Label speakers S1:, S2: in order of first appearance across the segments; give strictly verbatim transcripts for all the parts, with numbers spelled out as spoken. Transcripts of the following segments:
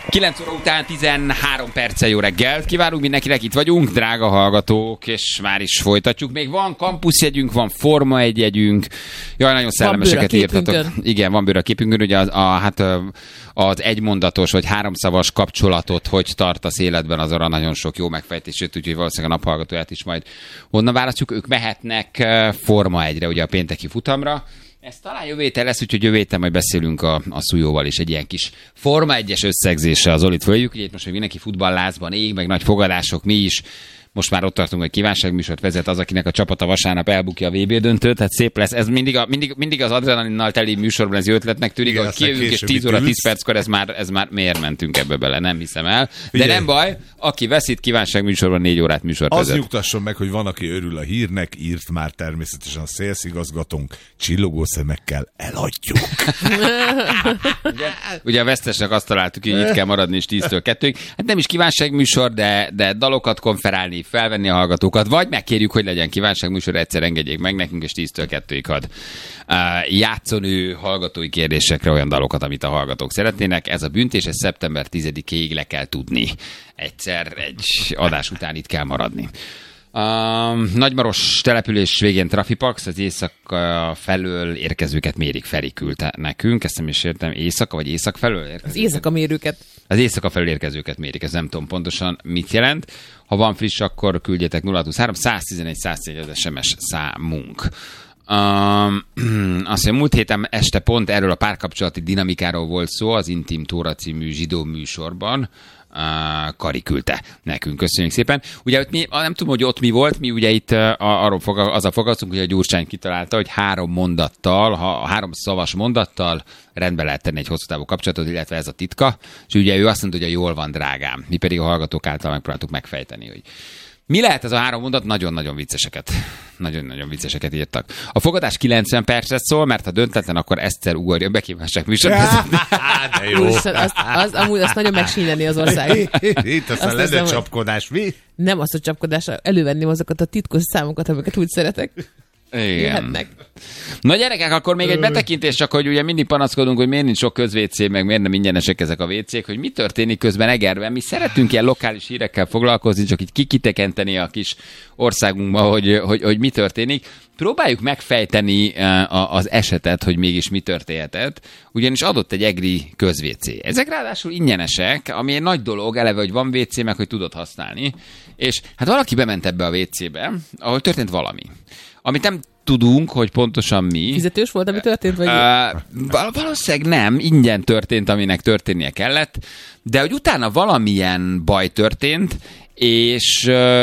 S1: kilenc óra után tizenhárom perccel jó reggelt kívánunk mindenkinek, itt vagyunk, drága hallgatók, és már is folytatjuk. Még van kampuszjegyünk, van Forma egy jegyünk. Jaj, nagyon szellemeseket írtatok. Igen, van bőr a képünkön, ugye az, a, hát az egymondatos vagy háromszavas kapcsolatot, hogy tartasz életben, az arra nagyon sok jó megfejtését, úgyhogy valószínűleg a naphallgatóját is majd honnan választjuk. Ők mehetnek Forma egyre, ugye a pénteki futamra. Ez talán jövő héten lesz, úgyhogy jövő héten majd beszélünk a, a Szújóval is egy ilyen kis Forma egyes összegzéssel az Olit följük. Ugye itt most még mindenki futballlázban ég, meg nagy fogadások, mi is. Most már ott tartunk, hogy kívánságműsort vezet az, akinek a csapata vasárnap elbukja a vé bé döntőt, tehát szép lesz. Ez mindig, a, mindig, mindig az adrenalinnal teli műsorban ez jó ötletnek tűnik, igen, hogy kijövünk, és tíz óra tíz perckor ez már, ez már miért mentünk ebbe bele, nem hiszem el. De Figyelj. Nem baj, aki veszít kívánságműsorban négy órát műsort
S2: az
S1: vezet.
S2: Az nyugtasson meg, hogy van, aki örül a hírnek, írt már természetesen a szélszigazgatónk, csillogó szemekkel eladjuk.
S1: ugye, ugye a vesztesnek azt találtuk, hogy itt kell maradni is tíztől kettőig. Hát nem is kívánságműsor, de, de dalokat konferálni, felvenni a hallgatókat, vagy megkérjük, hogy legyen kívánságműsor, egyszer engedjék meg nekünk, és tíztől kettőig ad uh, játszonő hallgatói kérdésekre olyan dalokat, amit a hallgatók szeretnének. Ez a büntés, ez szeptember tizedikéig le kell tudni. Egyszer egy adás után itt kell maradni. Uh, Nagymaros település végén Trafipax, az éjszaka felől érkezőket mérik, Feri küldte nekünk, ezt nem is értem, éjszaka vagy éjszak felől érkezőket?
S3: Az éjszaka mérőket.
S1: Az éjszaka felől érkezőket mérik, ez nem tudom pontosan mit jelent. Ha van friss, akkor küldjetek nulla huszonhárom száztizenegy száztizenegy az es em es számunk. Um, azt mondja, múlt héten este pont erről a párkapcsolati dinamikáról volt szó az Intim Tóra című zsidó műsorban. Uh, Kari küldte nekünk, köszönjük szépen. Ugye mi, nem tudom, hogy ott mi volt, mi ugye itt uh, arról fog, azzal foglalkoztunk, hogy a Gyurcsány kitalálta, hogy három mondattal, ha három szavas mondattal rendbe lehet tenni egy hosszú távú kapcsolatot, illetve ez a titka, és ugye ő azt mondta, hogy a jól van, drágám. Mi pedig a hallgatók által megpróbáltuk megfejteni, hogy mi lehet ez a három mondat? Nagyon-nagyon vicceseket. Nagyon-nagyon vicceseket írtak. A fogadás kilencven percet szól, mert ha döntetlen, akkor Eszter ugorjon be, kívánság műsorvezetni.
S2: De jó.
S3: Az, az, az, amúgy azt nagyon megsínleni az ország.
S2: Itt aztán lenne csapkodás, mi?
S3: Nem az a csapkodás, elővenném azokat a titkos számokat, amiket úgy szeretek.
S1: Igen.
S3: Jöhetnek.
S1: Na gyerekek, akkor még egy betekintés, csak hogy ugye mindig panaszkodunk, hogy miért nincs sok közvécé, meg miért nem ingyenesek ezek a vécék, hogy mi történik közben Egerben. Mi szeretünk ilyen lokális hírekkel foglalkozni, csak így kikitekenteni a kis országunkba, hogy, hogy, hogy mi történik. Próbáljuk megfejteni az esetet, hogy mégis mi történhetett, ugyanis adott egy egri közvécé. Ezek ráadásul ingyenesek, ami egy nagy dolog, eleve, hogy van vécé, meg hogy tudod használni. És hát valaki bement ebbe a vécébe, ahol történt valami. Amit nem tudunk, hogy pontosan mi.
S3: Fizetős volt, ami történt? Vagy?
S1: Uh, valószínűleg nem, ingyen történt, aminek történnie kellett, de hogy utána valamilyen baj történt, és uh,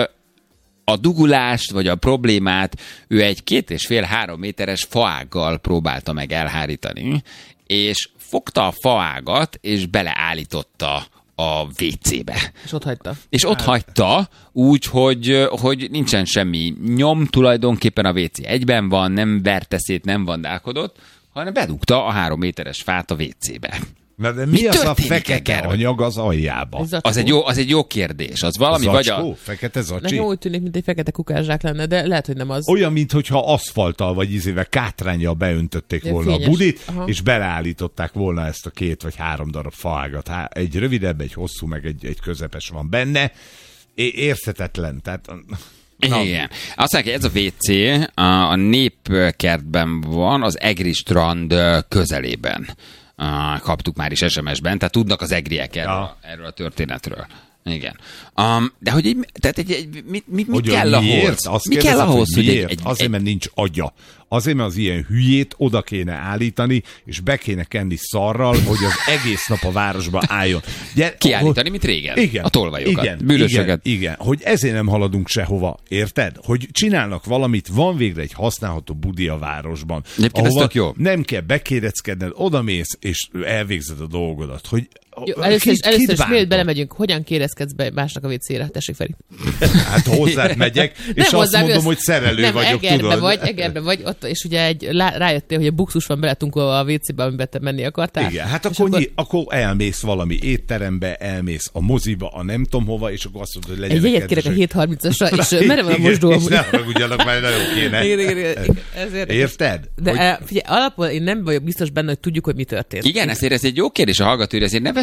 S1: a dugulást, vagy a problémát ő egy két és fél három méteres faággal próbálta meg elhárítani, és fogta a faágat, és beleállította a vécébe.
S3: És ott hagyta.
S1: És ott hagyta úgy, hogy, hogy nincsen semmi nyom, tulajdonképpen a vécé egyben van, nem verte szét, nem vandálkodott, hanem bedugta a három méteres fát a vécébe.
S2: Na de mi, mi az a fekete erről? Anyag az aljába?
S1: Az egy, jó, az egy jó kérdés. Az valami
S2: zacskó?
S1: Vagy a...
S2: Fekete zacsi?
S3: Nekem úgy tűnik, mint egy fekete kukázsák lenne, de lehet, hogy nem az.
S2: Olyan, mintha aszfalttal vagy izével kátránnyal beöntötték de volna fényes. A budit, aha. És beleállították volna ezt a két vagy három darab faágat. Egy rövidebb, egy hosszú, meg egy, egy közepes van benne. Érthetetlen. Tehát...
S1: Na. Igen. Azt mondják, hogy ez a vécé a Népkertben van, az Egri strand közelében. Uh, kaptuk már is es em es-ben, tehát tudnak az egriek erről, ja. erről a történetről. Igen. Um, de hogy egy, tehát egy, egy, mit, mit, mit kell ahhoz?
S2: Azt
S1: mi kell ahhoz, hogy, hogy egy, egy,
S2: Azért, mert nincs agya. Azért, mert az ilyen hülyét oda kéne állítani, és be kéne kenni szarral, hogy az egész nap a városba álljon. Gyere,
S1: kiállítani, hogy... mint régen.
S2: Igen.
S1: A tolvajokat.
S2: Igen,
S1: bűnösöket.
S2: Igen, igen. Hogy ezért nem haladunk sehova. Érted? Hogy csinálnak valamit, van végre egy használható budi a városban.
S1: Ahova
S2: jó. Nem kell bekéreckedned, odamész, és elvégzed a dolgodat. Hogy
S3: Jó, először is, először is miért belemegyünk, hogyan kérezkedsz be másnak a vécére? Tessék, Feri.
S2: Hát hozzád megyek, és nem azt mondom, hogy szerelő
S3: nem,
S2: vagyok,
S3: Egerbe
S2: tudod.
S3: vagy, Egerbe vagy, ott, és ugye egy, rájöttél, hogy a buxus van beletunkolva a vécébe, amiben te menni akartál.
S2: Igen, hát akkor, akkor... Nyi, akkor elmész valami étterembe, elmész a moziba, a nem tudom hova, és akkor azt mondod, hogy legyen.
S3: Egy jegyet kérek a hét harmincasra, és merre van a mosdó amúgy.
S2: És ne haragudjanak, már nagyon kéne.
S3: Igen, igen, igen. Ezért,
S2: érted?
S3: De
S2: hogy...
S3: figyelj, alapból én nem vagyok biztos benne, hogy tudjuk, hogy mi történt.
S1: Igen, ezért ez egy jó kérdés a hallgatóira, ezért ne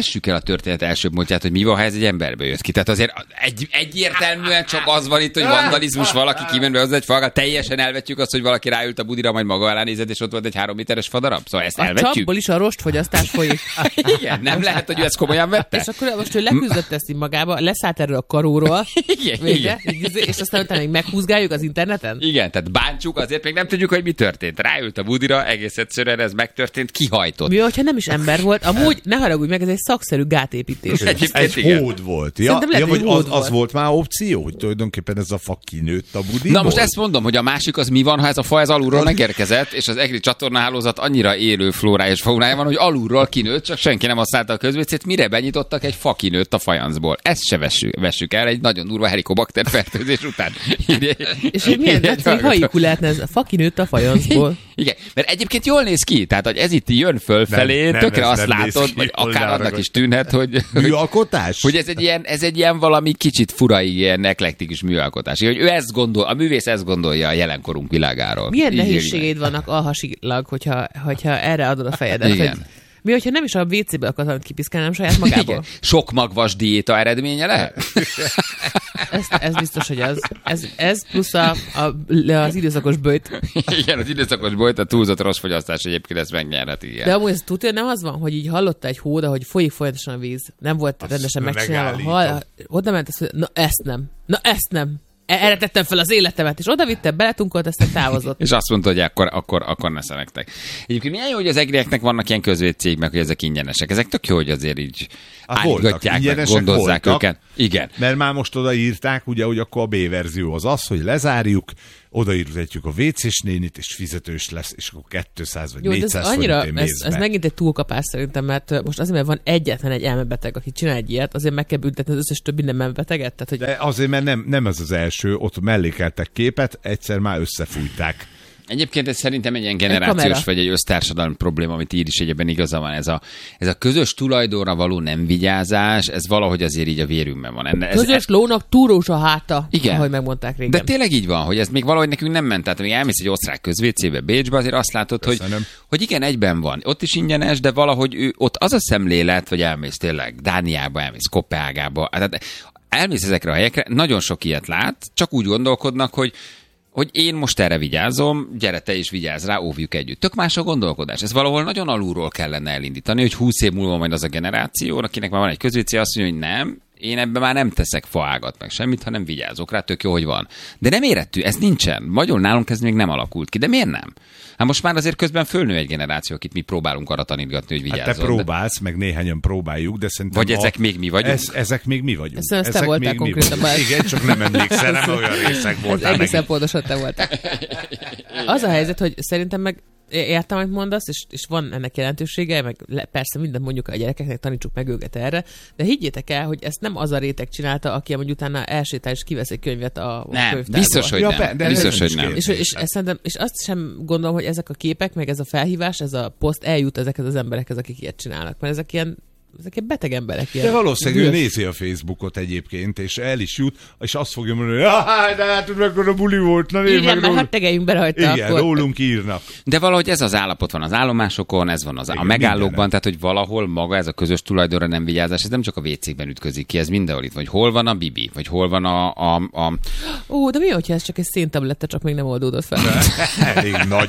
S1: vessük el a történet első pontját, hogy mi van, ha ez egy emberből jött ki. Tehát azért egy, egyértelműen csak az van itt, hogy vandalizmus, valaki kimen be hozzá egy falgal, teljesen elvetjük azt, hogy valaki ráült a budira, majd maga alá nézett, és ott volt egy három méteres fadarab. Szóval ezt
S3: a
S1: elvetjük.
S3: A csapból is a rostfogyasztás folyik.
S1: Igen, nem lehet, hogy ő ezt komolyan vette.
S3: És akkor most ő leküzdött ezt így magába, leszállt erről a karóról, igen, végre, igen. És aztán utána még meghúzgáljuk az interneten?
S1: Igen, tehát bántsuk, azért még nem tudjuk, hogy mi történt. Ráült a budira, egész egyszerűen ez megtörtént, kihajtott.
S3: Mi, hogyha nem is ember volt? Amúgy, ne haragudj meg, ez egy szakszerű gátépítés.
S2: Egy hód volt. Ja, ja, vagy az, az volt már opció, hogy tulajdonképpen ez a fa kinőtt a budiból.
S1: Na most ezt mondom, hogy a másik az mi van, ha ez a fa ez alulról megérkezett, és az egri csatornahálózat annyira élő flórája és faunája van, hogy alulról kinőtt, csak senki nem használta a közvécét, mire benyitottak, egy fa kinőtt a fajancból. Ezt se vessük, vessük el egy nagyon durva helikobakter fertőzés után.
S3: És hogy milyen egyszerű hajikú lehetne ez a fa kinőtt a fajancból.
S1: Igen, mert egyébként jól néz ki, tehát hogy ez itt jön fölfelé, nem, tökre nem, azt látod, ki, vagy akár annak is tűnhet, hogy...
S2: Műalkotás?
S1: Hogy ez egy ilyen, ez egy ilyen valami kicsit furai, ilyen eklektikus műalkotás. Hogy ő ezt gondol, a művész ezt gondolja a jelenkorunk világáról.
S3: Milyen így nehézségeid vannak alhasilag, hogyha, hogyha erre adod a fejedet?
S1: Igen.
S3: Hogy mi, hogyha nem is a vé cé-ből akartam kipiszkálnám saját magából?
S1: Igen. Sok magvas diéta eredménye lehet?
S3: ez, ez biztos, hogy az. Ez, ez plusz a, a, az időszakos böjt.
S1: Igen, az időszakos böjt, a túlzott rossz fogyasztás egyébként ezt megnyerhet, igen.
S3: De amúgy ez tudja, nem az van, hogy így hallotta egy hóda, hogy folyik folyamatosan a víz. Nem volt azt rendesen megcsinálva. Oda ment, azt mondja, na ezt nem. Na ezt nem. Erre tettem fel az életemet, és oda vitte, beletunkolt, aztán távozott.
S1: És azt mondta, hogy akkor, akkor, akkor ne szemektek. Egyébként milyen jó, hogy az egrieknek vannak ilyen közvédcég, meg hogy ezek ingyenesek. Ezek tök jó, hogy azért így állgatják, meg gondozzák voltak, őket. Igen.
S2: Mert már most odaírták, ugye, hogy akkor a B-verzió az az, hogy lezárjuk, odaírtetjük a vécés nénit, és fizetős lesz, és akkor kétszáz vagy jó, négyszáz forintért mész
S3: ez, ez megint egy túlkapás szerintem, mert most azért, mert van egyetlen egy elmebeteg, aki csinál egy ilyet, azért meg kell büntetni az összes többi nem elmebeteget. Tehát, hogy...
S2: De azért, mert nem, nem ez az első, ott mellékeltek képet, egyszer már összefújták.
S1: Egyébként ez szerintem egy ilyen generációs egy vagy egy össztársadalmi probléma, amit ír is egyébben igaza van. Ez a, ez a közös tulajdonra való nem vigyázás, ez valahogy azért így a vérünkben van. Ez,
S3: közös
S1: ez,
S3: lónak túrós a háta,
S1: igen,
S3: ahogy megmondták régen.
S1: De tényleg így van, hogy ez még valahogy nekünk nem ment. Tehát, amíg elmész egy osztrák közvécébe, Bécsbe, azért azt látod, hogy, hogy igen, egyben van. Ott is ingyenes, de valahogy ő, ott az a szemlélet, vagy elmész tényleg Dániába, elmész Koppenhágába, tehát elmész ezekre a helyekre, nagyon sok ilyet lát, csak úgy gondolkodnak, hogy hogy én most erre vigyázom, gyere te is vigyázz rá, óvjuk együtt. Tök más a gondolkodás. Ez valahol nagyon alulról kellene elindítani, hogy húsz év múlva majd az a generáció, akinek már van egy közvécé, azt mondja, hogy nem, én ebben már nem teszek faágat meg semmit, hanem vigyázok rá, tök jó, hogy van. De nem érettű, ez nincsen. Magyar nálunk ez még nem alakult ki. De miért nem? Hát most már azért közben fölnő egy generáció, akit mi próbálunk arra tanítgatni, hogy vigyázzon.
S2: Hát te próbálsz, de... meg néhányan próbáljuk, de szerintem...
S1: Vagy a... ezek még mi vagyunk? Ez,
S2: ezek még mi vagyunk.
S3: Ezt ezek te voltál konkrétan.
S2: Igen, csak nem emlékszel, nem olyan részek voltál.
S3: Ez egészen pontosan te voltál. Az a helyzet, hogy szerintem meg értem, amit mondasz, és, és van ennek jelentősége, meg le, persze mindent mondjuk a gyerekeknek, tanítsuk meg őket erre, de higgyétek el, hogy ezt nem az a réteg csinálta, aki amúgy utána elsétál és kivesz egy könyvet a
S1: nem,
S3: könyvtárból.
S1: Biztos, hogy ja, nem. De biztos, hogy nem.
S3: És, és, és, és azt sem gondolom, hogy ezek a képek, meg ez a felhívás, ez a poszt eljut ezekhez az emberekhez, akik ilyet csinálnak. Mert ezek ilyen ezek ilyen beteg emberek. Ilyen.
S2: De valószínűleg ő nézi a Facebookot egyébként, és el is jut, és azt fogja mondani, hogy ah, de hát mekkora a buli volt, na nézd meg.
S3: Igen, mert tegeljünk be rajta.
S2: Igen, akkor. Rólunk írnak.
S1: De valahogy ez az állapot van az állomásokon, ez van az, igen, a megállókban, mindenre. Tehát hogy valahol maga ez a közös tulajdonra nem vigyázás, ez nem csak a vécékben ütközik ki, ez mindenhol itt, vagy hol van a Bibi, vagy hol van a... a, a...
S3: Ó, de mi, hogyha ez csak egy széntabletta, csak még nem oldódott fel?
S2: Elég nagy.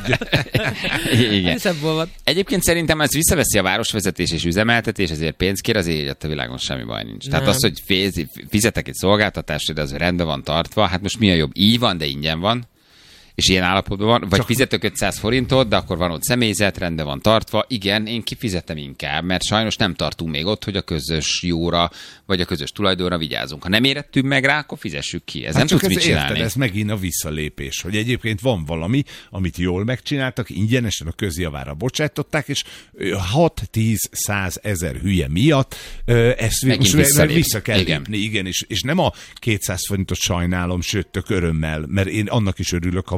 S1: Igen. Egyébként szerintem ez visszaveszi a városvezetés és üzemeltetés, ezért pénzt kér, azért a világon semmi baj nincs. Nem. Tehát az, hogy féz, fizetek egy szolgáltatást, de az rendben van tartva, hát most mi a jobb? Így van, de ingyen van. És ilyen állapotban van, vagy Csak... fizetök ötszáz forintot, de akkor van ott személyzet, rendben van tartva. Igen, én kifizetem inkább, mert sajnos nem tartunk még ott, hogy a közös jóra, vagy a közös tulajdonra vigyázunk. Ha nem érettünk meg rá, akkor fizessük ki. Ez hát nem tudsz mit csinálni.
S2: Érted, ez megint a visszalépés, hogy egyébként van valami, amit jól megcsináltak, ingyenesen a közjavára bocsátották, és hat, tíz, száz, ezer hülye miatt ezt
S1: megint
S2: most vissza, vissza kell igen. lépni. Igen, és, és nem a kétszáz forintot sajnálom, sőt, tök örömmel, mert én annak is örülök, ha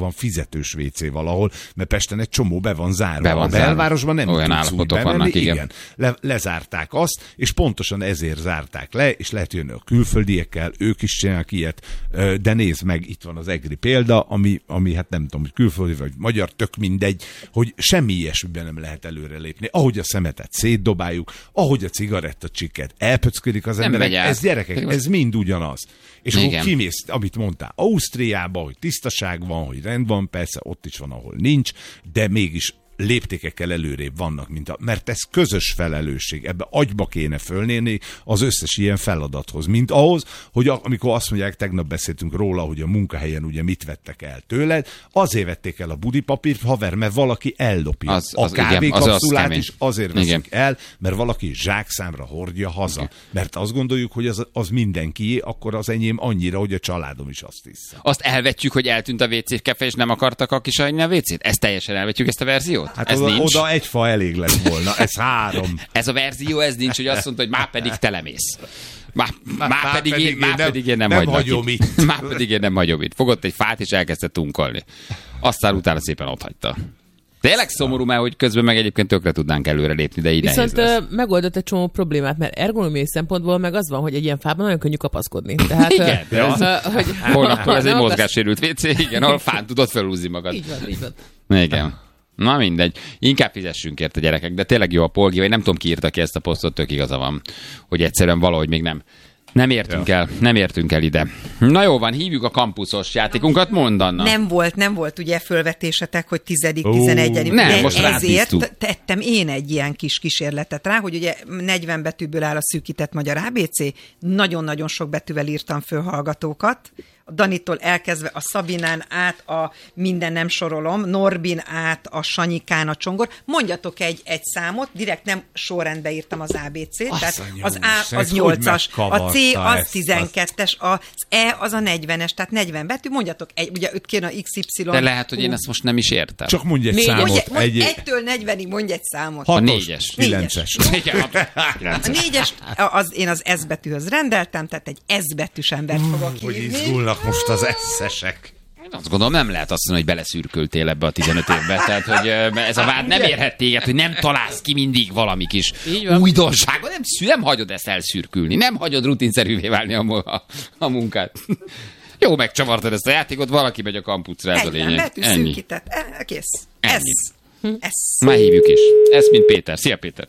S2: van fizetős vé cé valahol, mert Pesten egy csomó be van zárva.
S1: Be van
S2: a belvárosban nem
S1: olyan
S2: tudsz úgy bemenni.
S1: Vannak, igen.
S2: igen. Le, lezárták azt, és pontosan ezért zárták le, és lehet jönni a külföldiekkel, ők is csinálnak ilyet, de nézd meg, itt van az egri példa, ami, ami hát nem tudom, hogy külföldi vagy magyar, tök mindegy, hogy semmi ilyesmiben nem lehet előrelépni. Ahogy a szemetet szétdobáljuk, ahogy a cigarettacsikket elpöcködik az emberek, ez gyerekek, ez mind ugyanaz. És igen. Akkor kimész, amit mondtál, Ausztriába, hogy tisztaság van, hogy rend van, persze ott is van, ahol nincs, de mégis léptékekkel előrébb vannak, mint a, mert ez közös felelősség, ebbe agyba kéne fölnéni az összes ilyen feladathoz, mint ahhoz, hogy a, amikor azt mondják, tegnap beszéltünk róla, hogy a munkahelyen ugye mit vettek el tőled, azért vették el a budipapírt, haver, mert valaki ellopja. Az, az, a kávékapszulát is azért veszik el, mert valaki zsákszámra hordja haza. Igen. Mert azt gondoljuk, hogy az, az mindenkié, akkor az enyém annyira, hogy a családom is azt hisz.
S1: Azt elvetjük, hogy eltűnt a vé cé kefe, és nem akartak a kisajni a vé cét? Ezt teljesen elvetjük, ezt a verziót?
S2: Hát
S1: ez
S2: oda,
S1: nincs.
S2: oda egy fa elég lett volna, ez három.
S1: Ez a verzió, ez nincs, hogy azt mondta, hogy már pedig telemész. Már, már, már, pedig, pedig, én, már
S2: nem,
S1: pedig én nem,
S2: nem
S1: hagyom
S2: itt.
S1: itt. Már pedig én nem hagyom itt. Fogott egy fát, és elkezdte tunkolni. Aztán utána szépen otthagyta. Tényleg szomorú, mert hogy közben meg egyébként tökre tudnánk előre lépni, de így
S3: viszont
S1: nehéz lesz.
S3: Megoldott egy csomó problémát, mert ergonómiai szempontból meg az van, hogy egy ilyen fában nagyon könnyű kapaszkodni. Tehát,
S1: igen,
S3: uh, ez, uh, hogy...
S1: holnaptól ez egy mozgássérült vé cé, igen, ahol fán tudod felhúzni magad.
S3: Így van, így van.
S1: Igen. Na mindegy. Inkább fizessünk érte, gyerekek, de tényleg jó a polgi, vagy nem tudom, ki írta ki ezt a posztot, tök igaza van, hogy egyszerűen valahogy még nem. Nem értünk ja. el, nem értünk el ide. Na jó van, hívjuk a kampuszos játékunkat, mondd, Anna.
S4: Nem volt, nem volt ugye fölvetésetek, hogy tizedik, tizenegyedik
S1: Nem,
S4: de
S1: most
S4: ezért tettem én egy ilyen kis kísérletet rá, hogy ugye negyven betűből áll a szűkített magyar á bé cé, nagyon-nagyon sok betűvel írtam föl hallgatókat, a Danitól elkezdve a Szabinán át a minden nem sorolom, Norbin át a Sanyikán a Csongor. Mondjatok egy, egy számot, direkt nem sorrendbe írtam az á bé cét, azt tehát az A az nyolcas, a C az tizenkettes, az E az a negyvenes, tehát negyven betű, mondjatok egy, ugye őt kéne a iksz ipszilon.
S1: De lehet, hogy én ezt most nem is értem.
S2: Csak mondj egy
S4: Négy,
S2: számot.
S4: Mondj, mondj
S2: egy...
S4: Egytől negyvenig mondj egy számot.
S1: Hatos, a négyes.
S2: Kilences.
S4: A négyes, az, én az S betűhöz rendeltem, tehát egy S betűs embert fogok
S2: hogy
S4: hívni.
S2: izgulnak most az eszesek.
S1: Én azt gondolom, nem lehet azt mondani, hogy beleszürköltél ebbe a tizenöt évbe. Tehát, hogy ez a vád nem érhet téged, hogy nem találsz ki mindig valami kis újdonságot. Nem, nem hagyod ezt elszürkülni. Nem hagyod rutinszerűvé válni a, a, a munkát. Jó, megcsavartad ezt a játékot, valaki megy a kampuszra, ez a lényeg.
S4: Betű szűkített. Kész.
S1: Ennyi.
S4: Ez. Ez.
S1: Már hívjuk is. Ez mint Péter. Szia, Péter.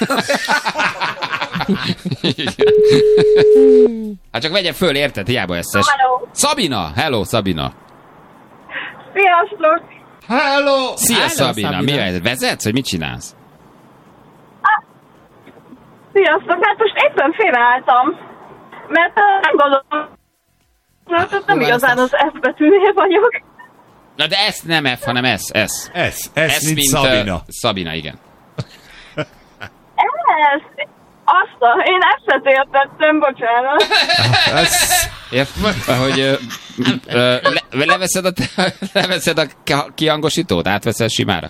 S1: Hát csak vegye föl, érted? Hiába eszes.
S5: Hello.
S1: Szabina! Hello, Szabina!
S5: Sziasztok!
S2: Hello!
S1: Szia,
S3: Hello,
S1: Szabina!
S3: Szabina.
S1: Mi a helyzet? Vezetsz, vagy mit csinálsz?
S5: Sziasztok! Hát most éppen félreálltam, mert uh, nem gondolom, mert nem igazán az F betűnél vagyok.
S1: Na de ezt nem F, hanem S, S.
S2: Ez, ez mint, mint Szabina.
S1: Uh, Szabina, igen.
S5: Ez, azt a, én ezt értettem, bocsánat.
S1: Értem, hogy uh, uh, le, leveszed a, leveszed a kihangosítót, átveszel simára?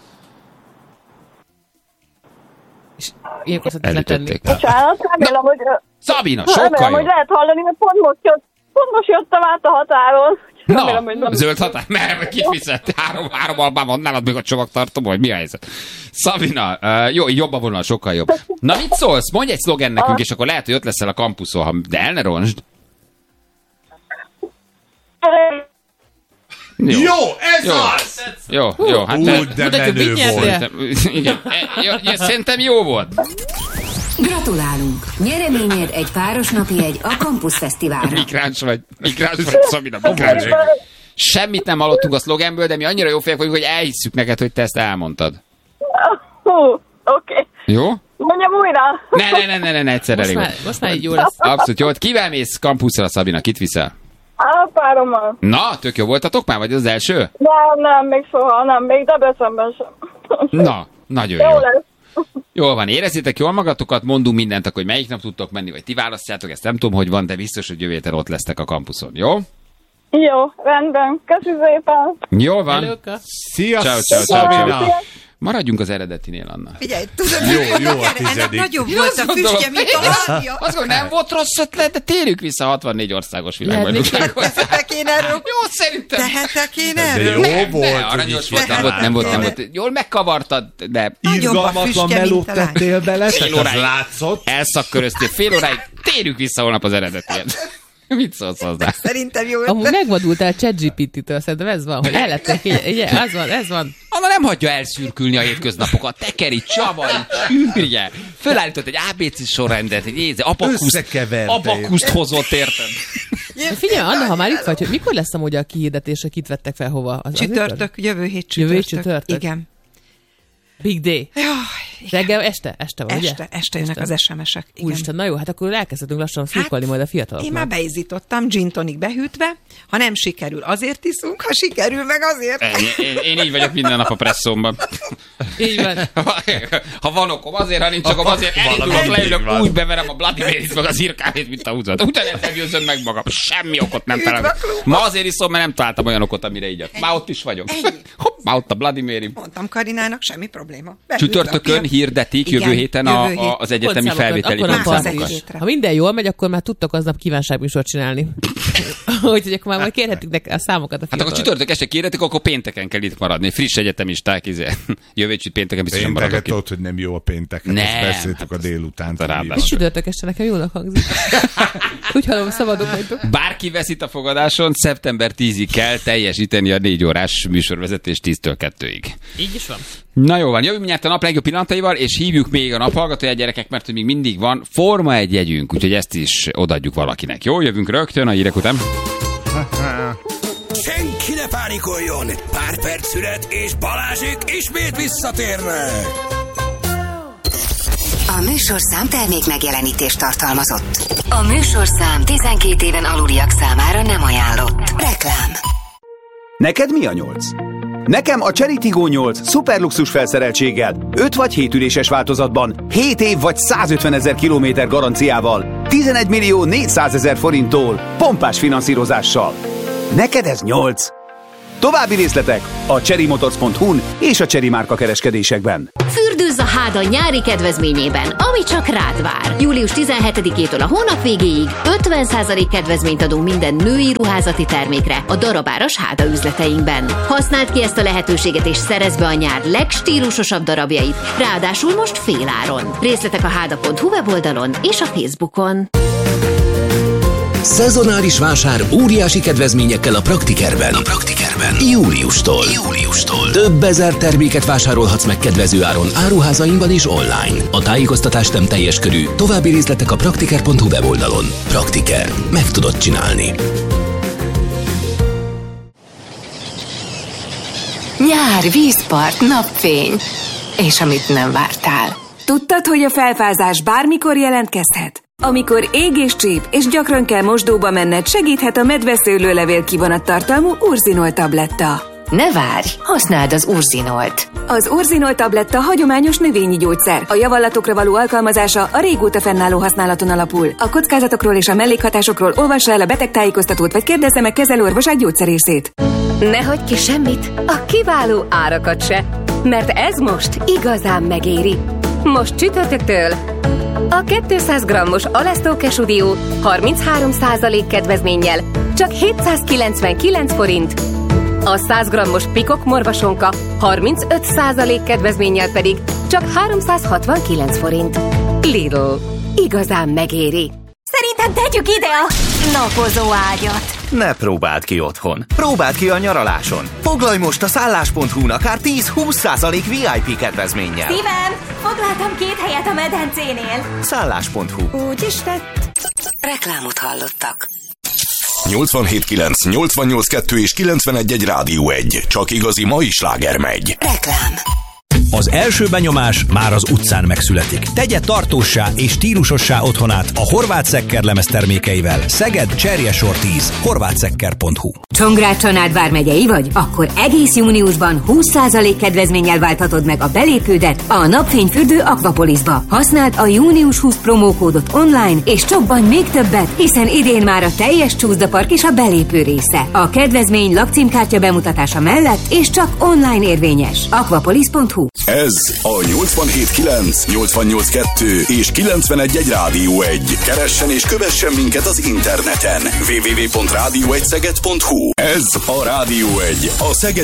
S3: És ilyenkor szokták letenni.
S5: Bocsánat, remélem, hogy...
S1: Szabina, sokkal
S5: remélem,
S1: jó.
S5: hogy lehet hallani, mert pont most, jött, pont most jöttem át a határon. Remélem, hogy
S1: Na,
S5: nem.
S1: zöld határ? Mert kit viszed? Három, három albán van nálad még a csomagtartom, vagy mi a helyzet? Szabina, uh, jó, jobb a vonal, sokkal jobb. Na mit szólsz? Mondj egy szlogen nekünk, és akkor lehet, hogy ott leszel a kampuszon, de el ne roncsd.
S2: Jó, jó ez
S1: jó.
S2: az!
S1: Jó, jó, hát...
S2: Úgy, de menő volt.
S1: Igen, jó, jó, szerintem jó volt.
S6: Gratulálunk! Nyereményed egy páros napi egy a Campus Fesztiválra.
S1: Migráns vagy, migráns vagy, Szabina, migráns vagy. Semmit nem hallottunk a szlogenből, de mi annyira jó fejek vagyunk, hogy elhisszük neked, hogy te ezt elmondtad.
S5: Hú, oké. Okay.
S1: Jó?
S5: Mondjam újra.
S1: Ne, ne, ne, ne, ne, ne egyszer
S3: Most
S1: elég.
S3: már, most már így jó lesz.
S1: Abszolút jó. Kivel mész kampuszra, Szabina? Kit viszel?
S5: Á, párommal.
S1: Na, tök jó voltatok már, vagy az első?
S5: Nem, nem, még soha nem, még Debrecenben sem.
S1: Na, nagyon
S5: jó.
S1: jó.
S5: Lesz.
S1: Jól van, érezzétek jól magatokat, mondunk mindent, akkor, hogy melyik nap tudtok menni, vagy ti választjátok, ezt nem tudom, hogy van, de biztos, hogy jövő héten ott lesztek a kampuszon, jó?
S5: Jó, rendben. Köszi szépen.
S1: Jó van.
S3: Hello-ka.
S2: Szia,
S1: Ciao, ciao, ciao, ciao. Maradjunk az eredetinél, Anna.
S4: Figyelj, tudom,
S2: jó, jó a tizedik.
S4: Ennek nagyobb volt a füstje, mint a hangja.
S1: Azt gondolom, nem volt rossz ötlet, de térjük vissza a hatvannégy országos világbajnoksághoz.
S4: Tehetek én erről?
S1: Jó, szerintem.
S4: Tehetek én
S2: De
S4: erről?
S2: jó volt.
S1: Ne, aranyos volt, nem volt, nem volt, nem volt. Jól megkavartad, de...
S2: Irgalmatlan melót tettél bele,
S1: Fél
S2: tehát az
S1: óráig
S2: látszott.
S1: Elszaköröztél fél óráig, térjük vissza holnap az eredetihez. Mit szólsz hozzá?
S4: Szerintem jó.
S3: Amúgy megvadultál ChatGPT-től, szerintem ez van, hogy ellettek, ugye, az van, ez van.
S1: Anna nem hagyja elszürkülni a hétköznapokat. Tekeri, csavarj, sűrje. Fölállított egy á bé cé sorrendet, egy éze, abakuszt, abakuszt hozott, érted?
S3: Figyelj, Anna, ha már itt vagy, hogy mikor lesz amúgy a kihirdetésre, kit vettek fel hova? Az,
S4: Csütörtök, jövő hét csütörtök.
S3: Jövő hét csütörtök?
S4: Igen.
S3: Big day.
S4: Jaj,
S3: reggel, este, este van,
S4: este,
S3: ugye?
S4: este jönnek este. Az es em es-ek. Igen.
S3: Úristen, na jó, hát akkor elkezdhetünk lassan szurkolni hát, majd a fiataloknak.
S4: Én már beizítottam, gin tonic behűtve, ha nem sikerül, azért iszunk, ha sikerül, meg azért.
S1: Én, én, én így vagyok minden nap a presszomban.
S3: Így van.
S1: Ha, ha van okom azért, ha nincs okom azért, elindulok, leülök, úgy beverem a Bloody Marys meg az irkávét, mint a húzat. Utána meggyőzöm meg magam. Semmi okot nem találok. Ma azért iszom, mert nem találtam olyan okot, amire így. Már ott is vagyok. Hopp, már ott a Bloody Mary.
S4: Mondtam Karinának, semmi probléma.
S1: Csütörtökön hirdetik jövő héten a, a, az egyetemi felvételi pontszámokat.
S3: Ha minden jól megy, akkor már tudtok aznap kívánságműsort csinálni. Úgyhogy akkor már majd kérhetünk a számokat a fiatalok.
S1: Hát akkor csütörtök este kérhetik, akkor pénteken kell itt maradni. Friss egyetemisták, izé. Jövő héten pénteken biztosan maradok itt.
S2: Tudod, hogy nem jó a péntek. Nem. Ezt beszéltük hát a délután.
S3: És csütörtök este nekem jónak hangzik. Úgy hallom, szabadok vagytok.
S1: Bárki veszít a fogadáson, szeptember tízig kell teljesíteni a négy órás műsorvezetés tíztől kettőig.
S3: Így is van.
S1: Na jó van, jövünk mindjárt a nap legjobb pillanataival, és hívjuk még a naphallgatóját, gyerekek, mert hogy még mindig van Forma egy jegyünk, úgyhogy ezt is odaadjuk valakinek. Jó, jövünk rögtön a hírek után.
S7: Senki ne pánikoljon! Pár perc szület, és Balázsék ismét visszatérnek!
S6: A műsorszám termék megjelenítést tartalmazott. A műsorszám tizenkét éven aluliak számára nem ajánlott. Reklám.
S8: Neked mi a nyolc? Nekem a Chery Tiggo nyolc szuperluxus felszereltséggel, öt vagy hét üléses változatban, hét év vagy százötven ezer kilométer garanciával, tizenegy millió négyszázezer forinttól, pompás finanszírozással. Neked ez nyolc. További részletek a chery motors pont hu-n és a Chery márka kereskedésekben.
S9: Fürdőzz a háda nyári kedvezményében, ami csak rád vár. július tizenhetedikétől a hónap végéig ötven százalék kedvezményt adunk minden női ruházati termékre a darabáras háda üzleteinkben. Használd ki ezt a lehetőséget és szerezd be a nyár legstílusosabb darabjait, ráadásul most féláron. Részletek a háda pont hu weboldalon és a Facebookon.
S7: Szezonális vásár óriási kedvezményekkel a Praktikerben. A Praktikerben. Júliustól. Júliustól. Több ezer terméket vásárolhatsz meg kedvező áron áruházainkban és online. A tájékoztatás nem teljes körű. További részletek a praktiker pont hu weboldalon. Praktiker. Meg tudod csinálni.
S10: Nyár, vízpart, napfény. És amit nem vártál.
S11: Tudtad, hogy a felfázás bármikor jelentkezhet? Amikor ég és csíp, és gyakran kell mosdóba menned, segíthet a medveszőlőlevél kivonattartalmú Urzinol tabletta.
S10: Ne várj, használd az Urzinolt.
S11: Az Urzinol tabletta hagyományos növényi gyógyszer. A javallatokra való alkalmazása a régóta fennálló használaton alapul. A kockázatokról és a mellékhatásokról olvassa el a betegtájékoztatót, vagy kérdezze meg kezelőorvosát gyógyszerészét.
S10: Ne hagyj ki semmit, a kiváló árakat se, mert ez most igazán megéri. Most csütörtöktől a kétszáz grammos Alesztó Kesudió harminchárom százalék kedvezménnyel csak hétszázkilencvenkilenc forint, a száz grammos Pikok morvasonka harmincöt százalék kedvezménnyel pedig csak háromszázhatvankilenc forint. Lidl. Igazán megéri.
S12: Szerintem tegyük ide a napozó ágyat.
S13: Ne próbáld ki otthon. Próbáld ki a nyaraláson. Foglalj most a szállás pont hu-n akár tíz-húsz százalék vé i pé kedvezménnyel.
S12: Szívem, foglaltam két helyet a medencénél.
S13: szállás pont hu.
S12: Úgy is tett.
S6: Reklámot hallottak.
S7: nyolcvanhét kilenc, nyolcvannyolc kettő és kilencvenegy egy Rádió egy. Csak igazi mai sláger megy.
S6: Reklám.
S14: Az első benyomás már az utcán megszületik. Tegye tartóssá és stílusossá otthonát a Horváth Szekker lemez termékeivel. Szeged, Cserjesor tíz. horváth szekker pont hu.
S6: Csongrád-Csanád vármegyei vagy? Akkor egész júniusban húsz százalék kedvezménnyel válthatod meg a belépődet a Napfényfürdő Aquapolisba. Használd a június húsz promókódot online, és csobban még többet, hiszen idén már a teljes csúszdapark is a belépő része. A kedvezmény lakcímkártya bemutatása mellett és csak online érvényes. aquapolis pont hu.
S15: Ez a nyolcvanhét kilenc, nyolcvannyolc kettő és kilencvenegy egy Rádió egy. Keressen és kövessen minket az interneten. double-u double-u double-u pont rádió egy szeged pont hu. Ez a Rádió egy, a Szegedi